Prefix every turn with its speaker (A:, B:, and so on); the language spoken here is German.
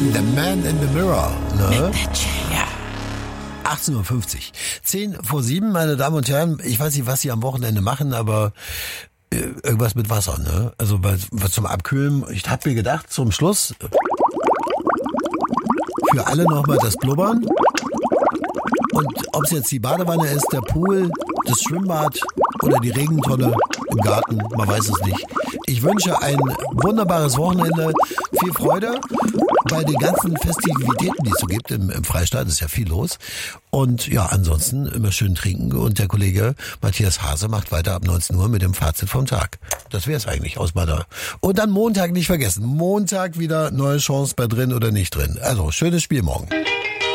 A: The Man in the Mirror. Ne?
B: Ja.
A: 18.50 Uhr. 6:50, meine Damen und Herren. Ich weiß nicht, was Sie am Wochenende machen, aber irgendwas mit Wasser, ne? Also was zum Abkühlen. Ich habe mir gedacht, zum Schluss für alle nochmal das Blubbern. Und ob es jetzt die Badewanne ist, der Pool, das Schwimmbad oder die Regentonne im Garten, man weiß es nicht. Ich wünsche ein wunderbares Wochenende, viel Freude bei den ganzen Festivitäten, die es so gibt im Freistaat, ist ja viel los. Und ja, ansonsten immer schön trinken und der Kollege Matthias Hase macht weiter ab 19 Uhr mit dem Fazit vom Tag. Das wäre es eigentlich aus meiner. Und dann Montag nicht vergessen. Montag wieder neue Chance bei drin oder nicht drin. Also, schönes Spiel morgen.